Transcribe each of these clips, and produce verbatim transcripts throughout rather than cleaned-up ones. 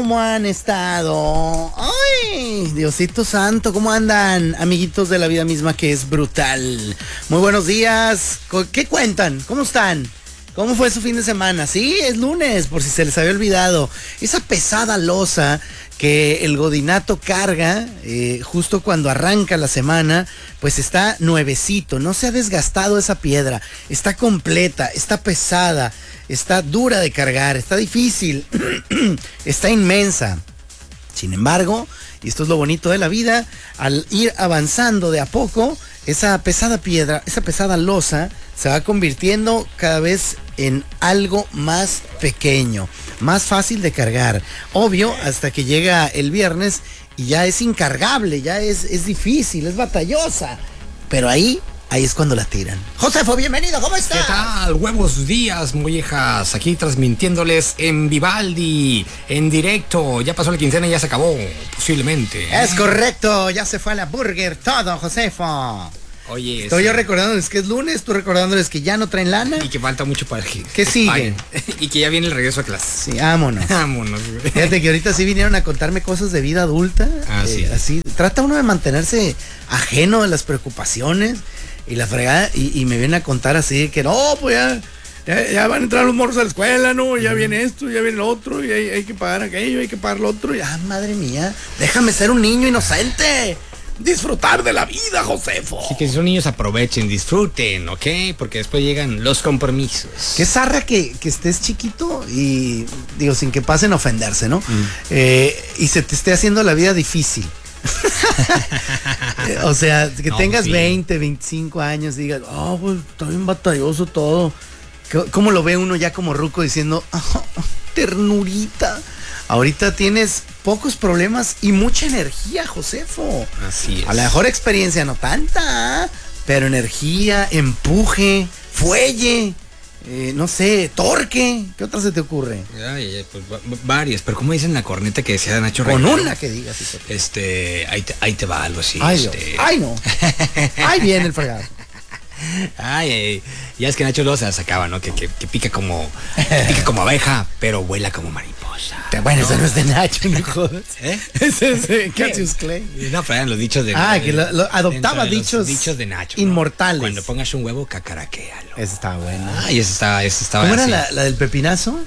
¿cómo han estado? ¡Ay, Diosito santo! ¿Cómo andan, amiguitos de la vida misma que es brutal? Muy buenos días. ¿Qué cuentan? ¿Cómo están? ¿Cómo fue su fin de semana? Sí, es lunes, por si se les había olvidado. Esa pesada losa que el godinato carga eh, justo cuando arranca la semana, pues está nuevecito, no se ha desgastado esa piedra, está completa, está pesada, está dura de cargar, está difícil, está inmensa. Sin embargo, y esto es lo bonito de la vida, al ir avanzando de a poco, esa pesada piedra, esa pesada losa, se va convirtiendo cada vez en algo más pequeño, más fácil de cargar. Obvio, hasta que llega el viernes y ya es incargable, ya es, es difícil, es batallosa. Pero ahí, ahí es cuando la tiran. Josefo, bienvenido, ¿cómo estás? ¿Qué tal? Buenos días, mollejas. Aquí transmitiéndoles en Vivaldi, en directo. Ya pasó la quincena y ya se acabó, posiblemente. Es correcto, ya se fue a la burger todo, Josefo. Oye, estoy sí. yo recordándoles que es lunes, tú recordándoles que ya no traen lana. Y que falta mucho para que... ¿Qué sigue? Y que ya viene el regreso a clase. Sí, vámonos. Vámonos. Fíjate que ahorita sí vinieron a contarme cosas de vida adulta. Ah, eh, sí. Así, trata uno de mantenerse ajeno de las preocupaciones y la fregada, y, y me vienen a contar así de que no, pues ya, ya, ya van a entrar los morros a la escuela, ¿no? Ya viene esto, ya viene lo otro, y hay, hay que pagar aquello, hay que pagar lo otro. Y, ah, madre mía, déjame ser un niño inocente. Disfrutar de la vida, Josefo. Así que si son niños, aprovechen, disfruten, ¿ok? Porque después llegan los compromisos. Qué zarra que, que estés chiquito y, digo, sin que pasen a ofenderse, ¿no? Mm. Eh, y se te esté haciendo la vida difícil. O sea, que no, tengas sí. veinte, veinticinco años y digas, oh, pues está bien batalloso todo. ¿Cómo lo ve uno ya como ruco diciendo, oh, ternurita? Ahorita tienes pocos problemas y mucha energía, Josefo. Así es. A la mejor experiencia no tanta, pero energía, empuje, fuelle, eh, no sé, torque. ¿Qué otra se te ocurre? Ay, ay, pues varias, pero como dicen la corneta que decía Nacho Con Regalado, una que digas. Este, ahí te, ahí te va algo así. Ay, este... ay no. Ahí viene el fregado. Ay, ay, ya es que Nacho luego se la sacaba, ¿no? Que, que, que pica como que pica como abeja, pero vuela como mariposa. Bueno, ¿no? Eso no es de Nacho, no jodas. ¿Eh? Ese es de Cassius Clay. No, pero eran los dichos de Ah, que lo, lo adoptaba dichos, dichos de Nacho, inmortales. ¿no? Cuando pongas un huevo, cacaraquéalo. Esa estaba buena. Ah, y esa estaba, esa estaba ¿Cómo así. era la, la del pepinazo?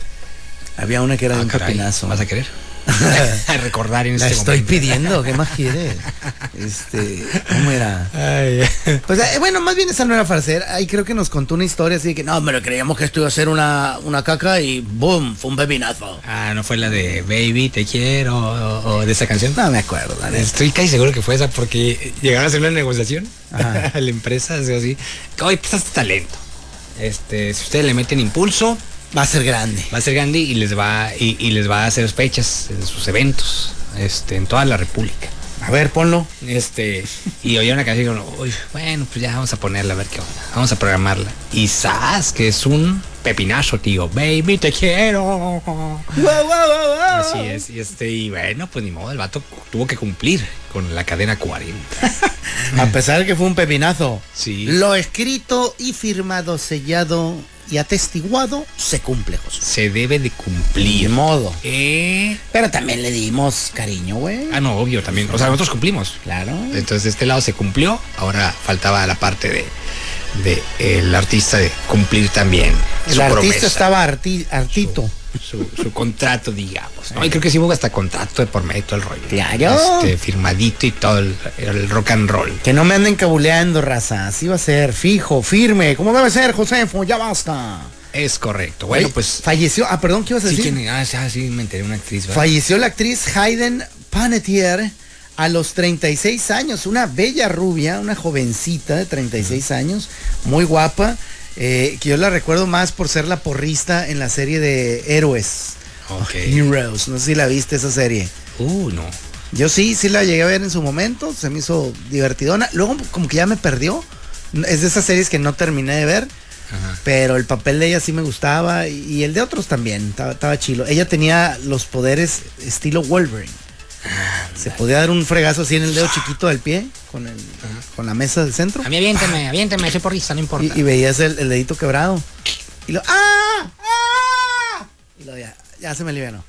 Había una que era ah, de un caray, pepinazo. ¿Vas a querer? A recordar en la este estoy momento. pidiendo, ¿qué más quieres? Este, ¿cómo era? Ay. Pues eh, bueno, más bien esa no era farcer. Ahí creo que nos contó una historia así de que no, pero creíamos que esto iba a ser una, una caca y boom, fue un pepinazo. Ah, ¿no fue la de Baby, te quiero o, o de esa canción? No me acuerdo. La Estoy casi seguro que fue esa porque llegaron a hacer una negociación a la empresa, así, así. Oye, pues este talento. Este, si ustedes le meten impulso, va a ser grande. Va a ser grande y les va y, y les va a hacer fechas en sus eventos, este, en toda la República. A ver, ponlo. Este, y oía una canción y digo, uy, bueno, pues ya vamos a ponerla a ver qué onda. Vamos a programarla. Y sabes que es un pepinazo, tío. Baby, te quiero. Wow, wow, wow, wow. Así es. Y este, y bueno, pues ni modo, el vato tuvo que cumplir con la cadena cuarenta. A pesar de que fue un pepinazo. Sí. Lo escrito y firmado, sellado y atestiguado se cumple, José. Se debe de cumplir. De modo. Eh... Pero también le dimos cariño, güey. Ah, no, obvio, también. O sea, nosotros cumplimos. Claro. Entonces, de este lado se cumplió. Ahora faltaba la parte de, de el artista de cumplir también. El su artista promesa, estaba arti, artito. Su, su, su contrato, digamos, ¿no? Y creo que sí hubo hasta contrato de por medio, todo el rollo. Claro. Este, firmadito y todo el, el rock and roll. Que no me anden cabuleando, raza. Así va a ser, fijo, firme. ¿Cómo debe ser, Josefo? Ya basta. Es correcto. Bueno, Oye, pues. Falleció. Ah, perdón, ¿qué ibas a sí, decir? ¿quién? Ah, sí, me enteré, una actriz, ¿verdad? Falleció la actriz Hayden Panettiere a los treinta y seis años. Una bella rubia, una jovencita de treinta y seis uh-huh. años, muy guapa. Eh, que yo la recuerdo más por ser la porrista en la serie de Héroes. Okay. Heroes, no sé si la viste esa serie. Uh, no. Yo sí, sí la llegué a ver en su momento, se me hizo divertidona. Luego como que ya me perdió. Es de esas series que no terminé de ver. Ajá. Pero el papel de ella sí me gustaba y, y el de otros también, estaba, estaba chilo. Ella tenía los poderes estilo Wolverine. Ah, se podía dar un fregazo así en el dedo chiquito del pie con, el, con la mesa del centro. A mí aviéntame, aviéntame, soy porrista, no importa. Y, y veías el, el dedito quebrado. Y lo ¡ah! ¡ah! Y lo ya, ya se me alivianó.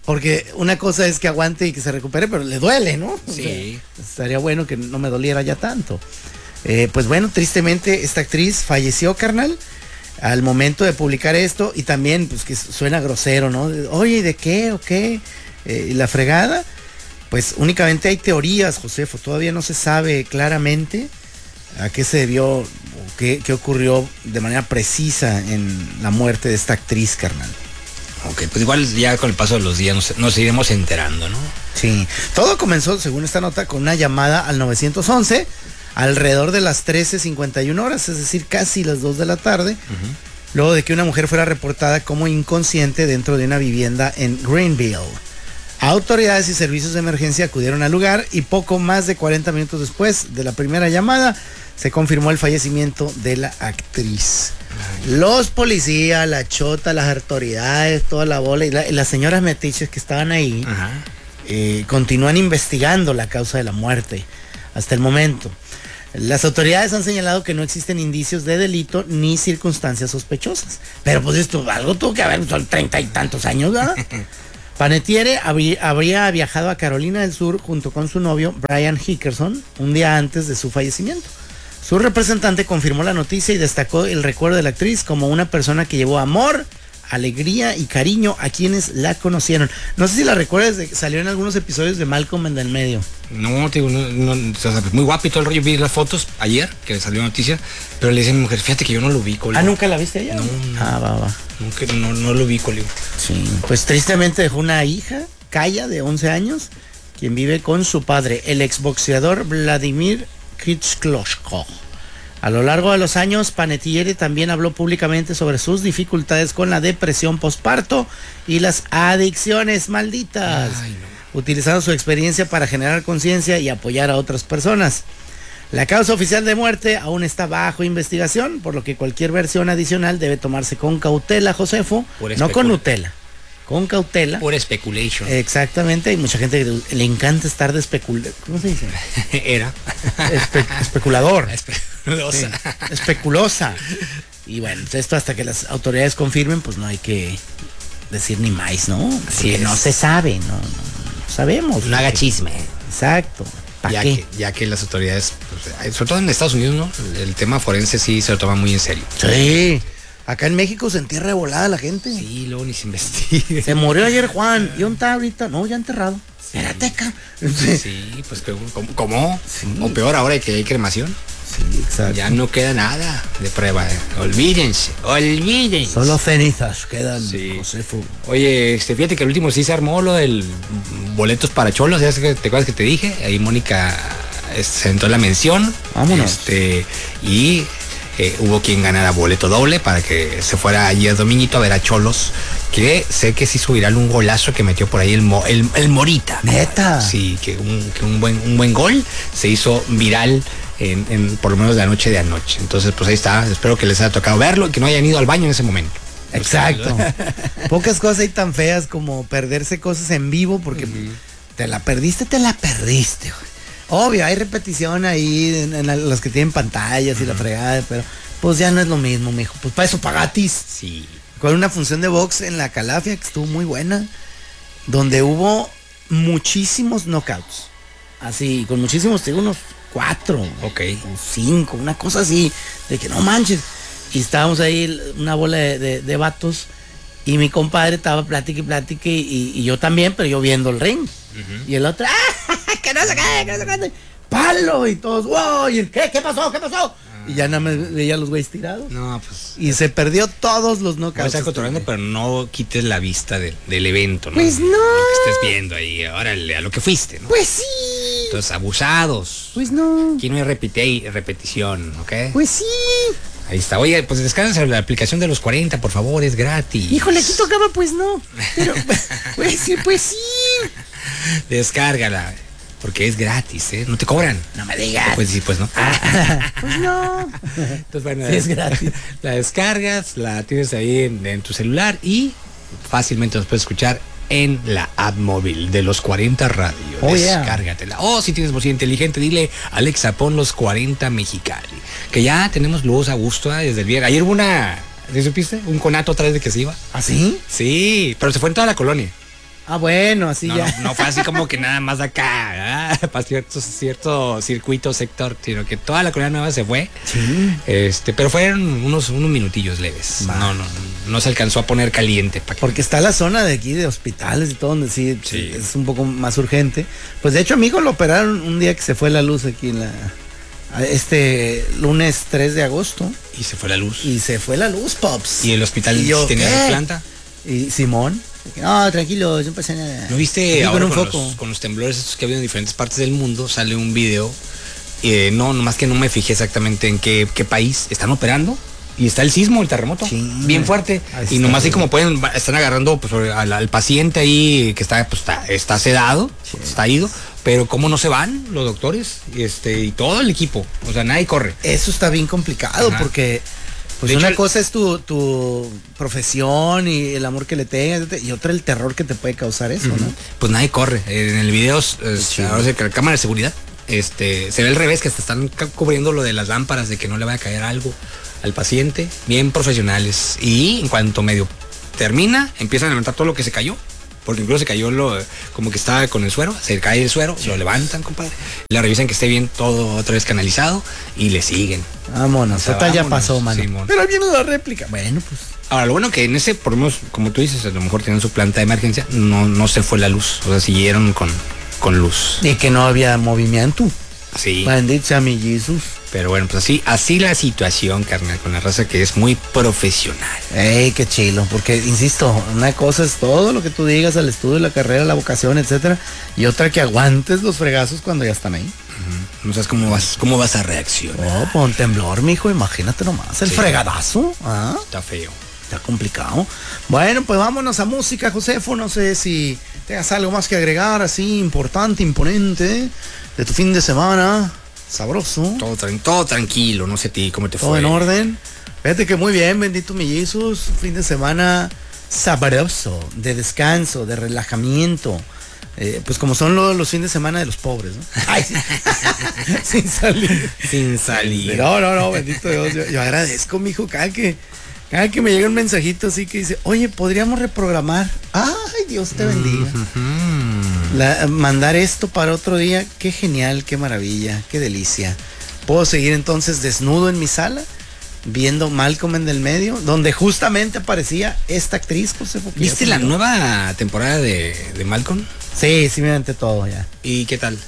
Porque una cosa es que aguante y que se recupere, pero le duele, ¿no? O Sí. sea, estaría bueno que no me doliera ya tanto. Eh, pues bueno, tristemente esta actriz falleció, carnal, al momento de publicar esto, y también pues que suena grosero, ¿no? Oye, ¿de qué o qué? Eh, y la fregada, pues únicamente hay teorías, Josefo, todavía no se sabe claramente a qué se debió o qué, qué ocurrió de manera precisa en la muerte de esta actriz, carnal. Ok, pues igual ya con el paso de los días nos, nos iremos enterando, ¿no? Sí, todo comenzó, según esta nota, con una llamada al nueve once alrededor de las trece cincuenta y una horas, es decir, casi las dos de la tarde, uh-huh. luego de que una mujer fuera reportada como inconsciente dentro de una vivienda en Greenville. Autoridades y servicios de emergencia acudieron al lugar y poco más de cuarenta minutos después de la primera llamada se confirmó el fallecimiento de la actriz. Ay. Los policías, la chota, las autoridades, toda la bola y, la, y las señoras metiches que estaban ahí eh, continúan investigando la causa de la muerte hasta el momento. Las autoridades han señalado que no existen indicios de delito ni circunstancias sospechosas. Pero pues esto, algo tuvo que haber, son treinta y tantos años, ¿verdad? Panettiere habría, habría viajado a Carolina del Sur junto con su novio Brian Hickerson un día antes de su fallecimiento. Su representante confirmó la noticia y destacó el recuerdo de la actriz como una persona que llevó amor, alegría y cariño a quienes la conocieron. No sé si la recuerdas, salió en algunos episodios de Malcolm en el medio. No, digo, no, no, o sea, muy guapo y todo el rollo. Vi las fotos ayer, que salió noticia, pero le dije a mi mujer, fíjate que yo no lo ubico. Ah, ¿nunca la viste allá? No, no. Ah, va, va. Nunca, no, no lo ubico, Leo. Sí, pues tristemente dejó una hija, Kaya, de once años, quien vive con su padre, el exboxeador Vladimir Klitschko. A lo largo de los años, Panettiere también habló públicamente sobre sus dificultades con la depresión postparto y las adicciones malditas, Ay, no. utilizando su experiencia para generar conciencia y apoyar a otras personas. La causa oficial de muerte aún está bajo investigación, por lo que cualquier versión adicional debe tomarse con cautela, Josefo, no con Nutella. Con cautela. Por speculation. Exactamente, hay mucha gente que le encanta estar de especulador. ¿Cómo se dice? Era. Espe especulador. Especulosa. Sí, especulosa. Y bueno, esto hasta que las autoridades confirmen, pues no hay que decir ni más, ¿no? Así es. No se sabe, no, no, no sabemos. No haga chisme. Exacto. ¿Para ya qué? Que, ya que las autoridades, pues, sobre todo en Estados Unidos, ¿no? El tema forense sí se lo toma muy en serio. Sí. Acá en México se entierra de volada la gente. Sí, luego ni se investiga. Se murió ayer Juan. ¿Y dónde está ahorita? No, ya enterrado. Sí. Espérate acá. Sí, sí, pues ¿cómo? ¿Cómo? Sí. O peor ahora que hay cremación. Sí, exacto. Ya no queda nada de prueba. Eh. Olvídense, olvídense. Solo cenizas quedan, sí. Josefo. Oye, este, fíjate que el último sí se armó lo del boletos para cholos. ¿Ya te acuerdas que te dije? Ahí Mónica se entró en la mención. Vámonos. Este, y... Eh, hubo quien ganara boleto doble para que se fuera allí el dominguito a ver a Cholos, que sé que sí subirá un golazo que metió por ahí el, mo, el, el Morita. ¿Neta? Sí, que un, que un buen un buen gol se hizo viral en, en por lo menos de anoche de anoche. Entonces, pues ahí está. Espero que les haya tocado verlo y que no hayan ido al baño en ese momento. Exacto. Pocas cosas hay tan feas como perderse cosas en vivo porque uh-huh. te la perdiste, te la perdiste, güey. Obvio, hay repetición ahí en, en las que tienen pantallas y uh-huh. la fregada, pero pues ya no es lo mismo, mijo. Pues para eso pagatis. Sí. Con una función de box en la Calafia que estuvo muy buena, donde hubo muchísimos knockouts. Así, con muchísimos, te digo, unos cuatro. Ok. O cinco, una cosa así, de que no manches. Y estábamos ahí, una bola de, de, de vatos, y mi compadre estaba plática y plática, y, y yo también, pero yo viendo el ring. Uh-huh. Y el otro, ¡ah! Que no se cae, que no se cae. ¡Palo! Y todos, ¡wow! ¿Y el qué? ¿Qué pasó? ¿Qué pasó? Ah. Y ya nada más veía a los güeyes tirados. No, pues. Y se perdió todos los knockouts. Estás cotorreando, pero no quites la vista de, del evento, ¿no? Pues no. Lo que estés viendo ahí, órale, a lo que fuiste, ¿no? Pues sí. Entonces, abusados. Pues no. Aquí no hay repite, repetición, ¿ok? Pues sí. Ahí está. Oye, pues descárguense la aplicación de los cuarenta, por favor, es gratis. Híjole, aquí tocaba, pues no. Pero, pues sí, pues sí. Descárgala. Porque es gratis, ¿eh? No te cobran. No me digas. Pues sí, pues no. Ah, pues no. Entonces, bueno, sí, es gratis. La descargas, la tienes ahí en, en tu celular y fácilmente nos puedes escuchar en la app móvil de los cuarenta Radio. Oh, Descárgatela. Yeah. O si tienes bocina inteligente, dile, Alexa, pon los cuarenta Mexicali. Que ya tenemos luz a gusto ¿eh? Desde el viernes. Ayer hubo una, ¿sí supiste? Un conato otra vez de que se iba. ¿Ah, sí? Sí, pero se fue en toda la colonia. Ah, bueno, así No, ya. no, no fue así como que nada más acá, ¿ah? Para cierto, cierto circuito, sector, sino que toda la colonia nueva se fue. Sí. Este, pero fueron unos, unos minutillos leves. Va. No, no, no se alcanzó a poner caliente. Pa' que- Porque está la zona de aquí de hospitales y todo donde sí, Sí. es un poco más urgente. Pues de hecho a mi hijo lo operaron un día que se fue la luz aquí en la... Este lunes tres de agosto. Y se fue la luz. Y se fue la luz, Pops. ¿Y el hospital Y yo, tenía ¿qué? planta? Y Simón. No, tranquilo, no pasa nada. ¿No viste Aquí ahora con un con, foco? los, con los temblores estos que ha habido en diferentes partes del mundo? Sale un video. Eh, no, nomás que no me fijé exactamente en qué, qué país están operando. Y está el sismo, el terremoto. Sí. Bien fuerte. Ahí Y está. nomás así como pueden, va- están agarrando pues, al, al paciente ahí que está, pues, está, está sedado, Sí. está ido. Pero cómo no se van los doctores este, y todo el equipo. O sea, nadie corre. Eso está bien complicado Ajá. porque pues De una hecho, el- cosa es tu, tu profesión y el amor que le tengas y otra el terror que te puede causar eso, ¿no? Pues nadie corre. En el video, eh, chido. ahora sí que la cámara de seguridad, este, se ve al revés, que hasta están ca- cubriendo lo de las lámparas, de que no le vaya a caer algo al paciente. Bien profesionales. Y en cuanto medio termina, empiezan a levantar todo lo que se cayó. Porque incluso se cayó lo, como que estaba con el suero, se cae el suero, lo levantan, compadre. Le revisan que esté bien todo otra vez canalizado y le siguen. Vámonos, O sea, total ya vámonos, pasó, mano. Simón. Pero ahí viene la réplica. Bueno, pues. Ahora, lo bueno que en ese, por lo menos, como tú dices, a lo mejor tienen su planta de emergencia, no, no se fue la luz. O sea, siguieron con, con luz. Y que no había movimiento. Sí. Bendito sea mi Jesús. Pero bueno, pues así, así la situación, carnal, con la raza que es muy profesional. Ey, qué chilo, porque insisto, una cosa es todo lo que tú digas al estudio, la carrera, la vocación, etcétera, y otra que aguantes los fregazos cuando ya están ahí. Ujú. No sabes cómo vas, cómo vas a reaccionar. Oh, pon temblor, mijo, imagínate nomás, el Sí. fregadazo, ¿ah? Está feo. Está complicado. Bueno, pues vámonos a música, Josefo, no sé si tengas algo más que agregar, así, importante, imponente, de tu fin de semana, sabroso. Todo, tran- todo tranquilo, no sé a ti, ¿cómo te Todo fue? en orden. Fíjate que muy bien, bendito mi Jesús. Fin de semana sabroso, de descanso, de relajamiento. Eh, pues como son los, los fines de semana de los pobres, ¿no? Ay, sí. Sin salir. Sin salir. No, no, no, bendito Dios. Yo, yo agradezco, mijo, cada que, cada que me llega un mensajito así que dice, oye, podríamos reprogramar. Ay, Dios te bendiga. Ujú. La- mandar esto para otro día, qué genial, qué maravilla, qué delicia. Puedo seguir entonces desnudo en mi sala, viendo Malcolm en el medio, donde justamente aparecía esta actriz, Josefo. que ya ¿Viste se la murió. nueva temporada de, de Malcolm? Sí, sí me aventé todo ya. ¿Y qué tal?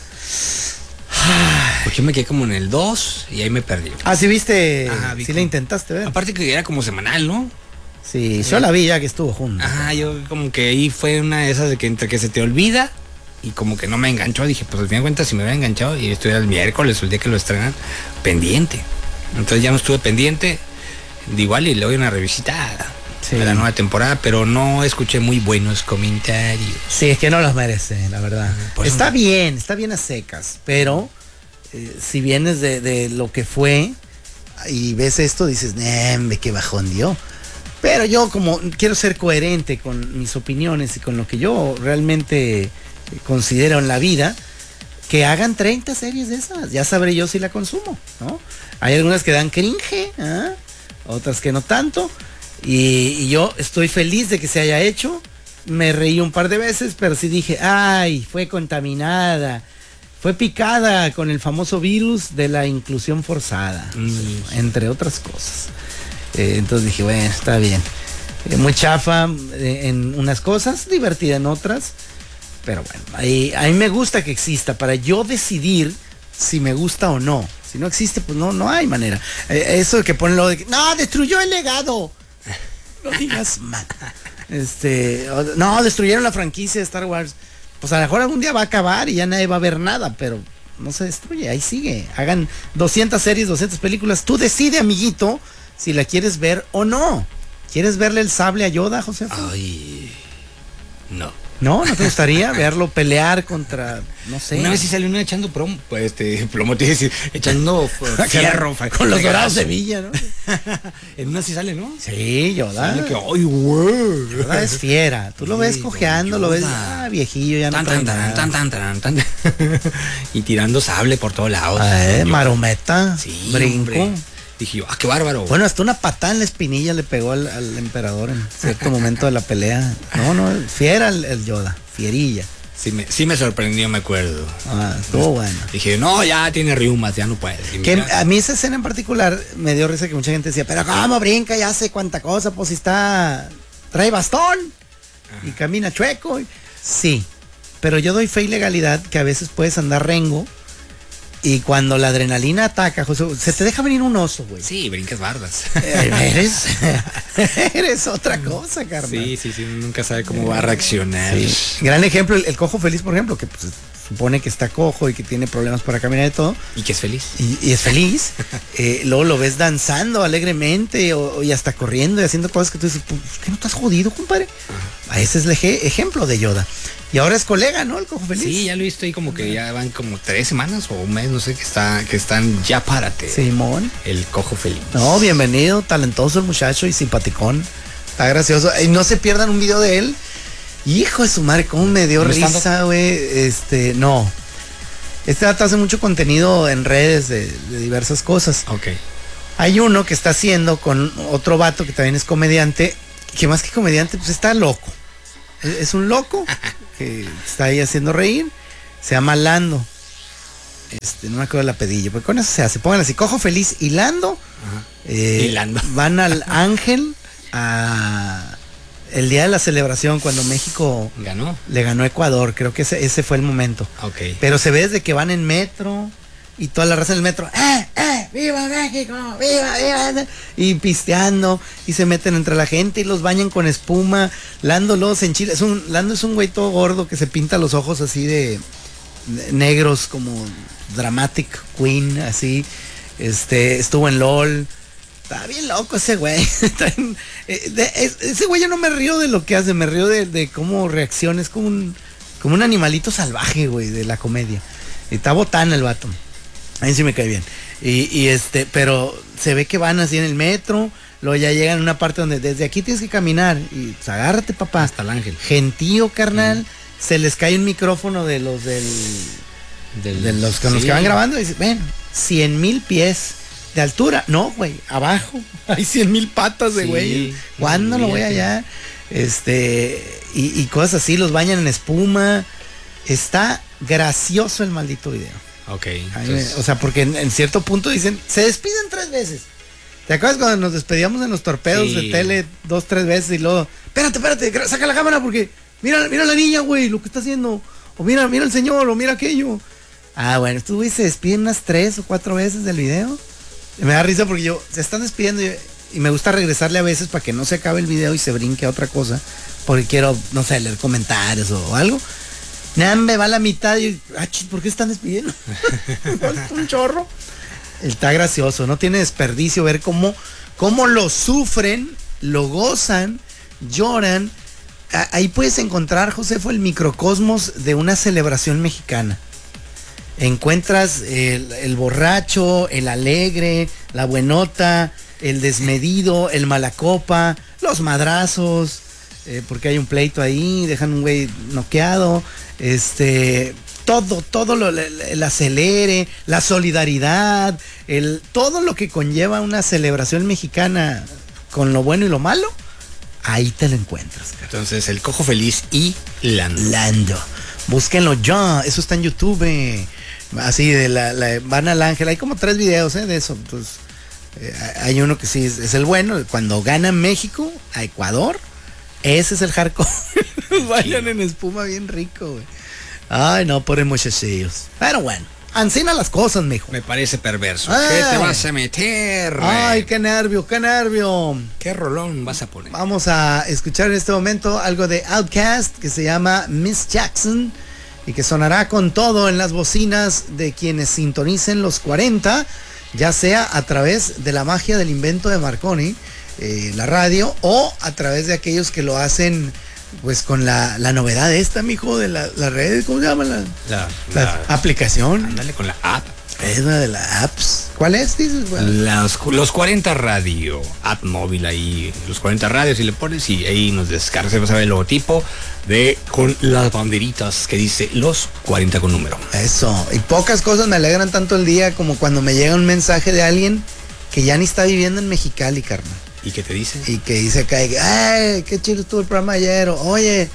Porque yo me quedé como en el dos y ahí me perdí. Ah, sí viste, Ajá, vi sí como- la intentaste ver. Aparte que era como semanal, ¿no? Sí, yo la vi ya que estuvo junto. Ajá, yo como que ahí fue una de esas de que entre que se te olvida y como que no me enganchó, dije, pues al fin de cuentas si me hubiera enganchado y esto era el miércoles o el día que lo estrenan, pendiente. Entonces ya no estuve pendiente, de igual y le doy una revisitada Sí. de la nueva temporada, pero no escuché muy buenos comentarios. Sí, es que no los merece, la verdad. Por eso Está no. bien, está bien a secas, pero eh, si vienes de, de lo que fue y ves esto, dices, "Nembe, qué bajón dio". Pero yo como quiero ser coherente con mis opiniones y con lo que yo realmente considero en la vida, que hagan treinta series de esas, ya sabré yo si la consumo, ¿no? Hay algunas que dan cringe, ¿ah? Otras que no tanto, y, y yo estoy feliz de que se haya hecho. Me reí un par de veces, pero sí dije, ay, fue contaminada, fue picada con el famoso virus de la inclusión forzada, Mm. entre otras cosas. Eh, entonces dije, bueno, está bien. Eh, muy chafa eh, en unas cosas, divertida en otras. Pero bueno, ahí, a mí me gusta que exista para yo decidir si me gusta o no. Si no existe, pues no, no hay manera. Eh, eso de que ponen lo de que, no, destruyó el legado. No digas mal. Este, o- no, destruyeron la franquicia de Star Wars. Pues a lo mejor algún día va a acabar y ya nadie va a ver nada, pero no se destruye, ahí sigue. Hagan doscientas series, doscientas películas. Tú decide, amiguito, si la quieres ver o no. ¿Quieres verle el sable a Yoda, José? Ay, no. ¿No? ¿No te gustaría verlo pelear contra, no sé? Una vez sí salió una echando plomo, pues este, plomo, te iba a decir, echando eh, fierro. fa- Con los dorados fregazo. de Villa, ¿no? En una sí sale, ¿no? Sí, Yoda. Sale que, ay, güey. Yoda es fiera. Tú lo ves Sí, cojeando, don lo ves, Yoda. ah, viejillo, ya no Tan, trae tan, tan, nada. tan, tan, tan, tan. Y tirando sable por todos lados. Ah, eh, Yo- marometa, Sí, brinco. hombre. Dije yo, ah, qué bárbaro. Bueno, hasta una patada en la espinilla le pegó al, al emperador en cierto momento de la pelea. No, no, fiera el, el Yoda. fierilla. Sí me, sí me sorprendió, me acuerdo. Ah, estuvo bueno. Dije, no, ya tiene riumas, ya no puede. Que a mí esa escena en particular me dio risa que mucha gente decía, pero cómo brinca, ya sé cuánta cosa, pues si está, trae bastón. Ajá. Y camina chueco. Sí, pero yo doy fe y legalidad que a veces puedes andar rengo y cuando la adrenalina ataca, José, se te deja venir un oso, güey. Sí, brincas bardas. Eres, eres otra cosa, carnal. Sí, sí, sí, nunca sabe cómo va a reaccionar. Sí. Gran ejemplo, el, el cojo feliz, por ejemplo, que pues, supone que está cojo y que tiene problemas para caminar y todo. Y que es feliz. Y, y es feliz. eh, luego lo ves danzando alegremente o, y hasta corriendo y haciendo cosas que tú dices, pues, ¿qué no estás jodido, compadre? Uh-huh. Ese es el eje, ejemplo de Yoda. Y ahora es colega, ¿no? El cojo feliz. Sí, ya lo he visto ahí como que ya van como tres semanas o un mes, no sé, que está, que están ya párate. Simón. El cojo feliz. No, bienvenido, talentoso el muchacho y simpaticón. Está gracioso. Y no se pierdan un video de él. Hijo de su madre, cómo me dio risa, güey. Este, no. Este dato hace mucho contenido en redes de, de diversas cosas. Ok. Hay uno que está haciendo con otro vato que también es comediante, que más que comediante, pues está loco. Es, es un loco que está ahí haciendo reír. Se llama Lando. Este, no me acuerdo el apellido, porque con eso se hace. Pongan así, cojo feliz y Lando. Eh, y Lando. Van al Ángel a el día de la celebración cuando México ganó. Le ganó a Ecuador, creo que ese, ese fue el momento. Okay. Pero se ve desde que van en metro y toda la raza en el metro, ¡eh, eh! ¡Viva México! ¡Viva, viva! Y pisteando y se meten entre la gente y los bañan con espuma. Lando los en Chile, es un, Lando es un güey todo gordo que se pinta los ojos así de, de negros como Dramatic Queen, así. Este, estuvo en LOL. Está bien loco ese güey. Ese güey yo no me río de lo que hace, me río de, de cómo reacciona. Es como un, como un animalito salvaje, güey, de la comedia. Y está botana el vato. A mí sí me cae bien. Y, y este, pero se ve que van así en el metro, luego ya llegan a una parte donde desde aquí tienes que caminar. Y pues, agárrate, papá. Hasta el Ángel. Gentío, carnal. Uh-huh. Se les cae un micrófono de los del, del de los con sí. los que van grabando. Y dice, ven, cien mil pies de altura. No, güey, abajo. Hay cien mil patas de güey. Sí, ¿cuándo lo voy allá? Este, y, y cosas así, los bañan en espuma. Está gracioso el maldito video. Ok. Entonces... O sea, porque en, en cierto punto dicen, se despiden tres veces. ¿Te acuerdas cuando nos despedíamos en los torpedos sí. de tele dos, tres veces y luego, espérate, espérate, saca la cámara porque mira, mira la niña, güey, lo que está haciendo. O mira, mira el señor, o mira aquello. Ah, bueno, estos güey se despiden unas tres o cuatro veces del video. Me da risa porque yo, se están despidiendo y, y me gusta regresarle a veces para que no se acabe el video y se brinque a otra cosa. Porque quiero, no sé, leer comentarios o, o algo. Nada, me va a la mitad y, ah, chis, ¿por qué están despidiendo? Un chorro. Está gracioso, no tiene desperdicio ver cómo, cómo lo sufren, lo gozan, lloran. Ahí puedes encontrar, Josefo, el microcosmos de una celebración mexicana. Encuentras el, el borracho, el alegre, la buenota, el desmedido, el malacopa, los madrazos, eh, porque hay un pleito ahí, dejan un güey noqueado, este, todo, todo lo, el, el acelere, la solidaridad, el, todo lo que conlleva una celebración mexicana con lo bueno y lo malo, ahí te lo encuentras, cara. Entonces, el cojo feliz y Lando. Lando. Búsquenlo ya, eso está en YouTube. Así de la, la van al Ángel, hay como tres videos ¿eh? de eso. Entonces, eh, hay uno que sí es, es el bueno, cuando gana México a Ecuador, ese es el hardcore. Vayan en espuma bien rico, güey. Ay, no, pobres muchachillos. Pero bueno, ansina las cosas, mijo. Me parece perverso. Ay. ¿Qué te vas a meter? Ay, qué nervio, qué nervio. ¿Qué rolón vas a poner? Vamos a escuchar en este momento algo de Outkast que se llama Miss Jackson y que sonará con todo en las bocinas de quienes sintonicen los cuarenta, ya sea a través de la magia del invento de Marconi, eh, la radio, o a través de aquellos que lo hacen pues con la, la novedad esta, mijo, de la, la red, ¿cómo se llama? La, la, la, la aplicación. Ándale con la app. Es una de las apps. ¿Cuál es? Dices, bueno. Los, los cuarenta Radio, app móvil ahí, los cuarenta radios, y le pones y ahí nos descargas, vas a ver el logotipo de con las banderitas que dice los cuarenta con número. Eso, y pocas cosas me alegran tanto el día como cuando me llega un mensaje de alguien que ya ni está viviendo en Mexicali, carnal. ¿Y qué te dice? Y que dice acá, ay, qué chido estuvo el programa ayer, o, oye,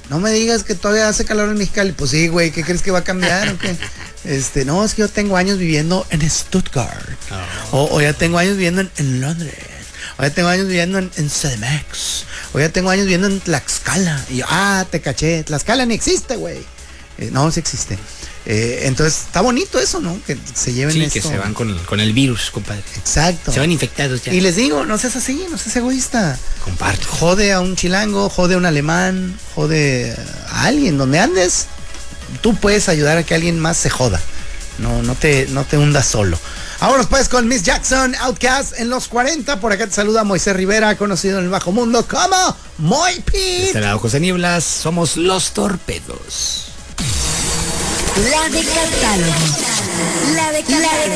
No me digas que todavía hace calor en Mexicali. Pues sí, güey, ¿qué crees que va a cambiar o qué? Este, no, es que yo tengo años viviendo en Stuttgart. Oh. O, o ya tengo años viviendo en, en Londres. O ya tengo años viviendo en, en C D M X. O ya tengo años viviendo en Tlaxcala. Y yo, ah, te caché. Tlaxcala ni existe, güey. Eh, no, sí existe. Eh, entonces, está bonito eso, ¿no? Que se lleven sí, esto. que se van con, con el virus, compadre. Exacto. Se van infectados ya. Y les digo, no seas así, no seas egoísta. Comparto. Jode a un chilango, jode a un alemán, jode a alguien. Donde andes, tú puedes ayudar a que alguien más se joda. No, no te, no te hundas solo. Vámonos pues con Miss Jackson, Outcast en los cuarenta. Por acá te saluda Moisés Rivera, conocido en el bajo mundo como Moy Pit. De este lado, José Nieblas, somos Los Torpedos. La de catálogo. La de catálogo.